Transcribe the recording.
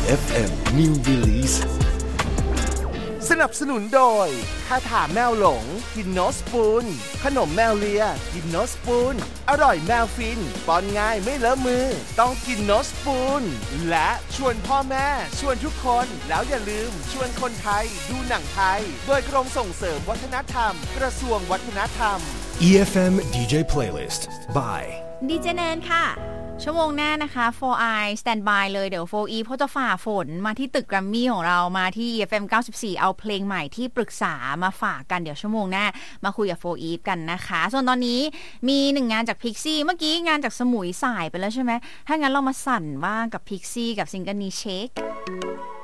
EFM New Release สนับสนุนโดยคาถาแมวหลงกินโนสปูนขนมแมวเลียกินโนสปูนอร่อยแมวฟินป้อนง่ายไม่เลอะมือต้องกินโนสปูนและชวนพ่อแม่ชวนทุกคนแล้วอย่าลืมชวนคนไทยดูหนังไทยโดยกรมส่งเสริมวัฒนธรรมกระทรวงวัฒนธรรม EFM DJ Playlist by ดีเจแนนค่ะชั่วโมงหน้านะคะ 4i stand by เลยเดี๋ยว 4e เขาจะฝ่าฝนมาที่ตึกแกรมมี่ของเรามาที่ EFM 94เอาเพลงใหม่ที่ปรึกษามาฝากกันเดี๋ยวชั่วโมงหน้ามาคุยกับ 4e กันนะคะส่วนตอนนี้มี1งานจาก Pixie เมื่อกี้งานจากสมุยสายไปแล้วใช่ไหมถ้างั้นเรามาสั่นบ้างกับ Pixie กับซิงเกิลนี้ Shake